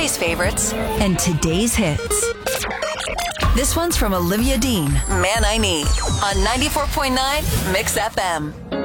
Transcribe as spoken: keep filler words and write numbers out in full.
yesterday's favorites, and today's hits. This one's from Olivia Dean, Man I Need, on ninety-four point nine Mix F M.